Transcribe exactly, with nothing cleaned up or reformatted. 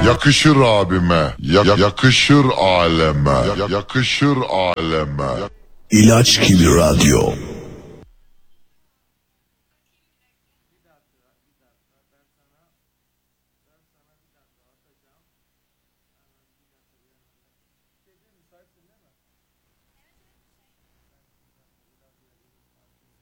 Yakışır abime, ya yakışır aleme, ya yakışır aleme. İlaç gibi radyo.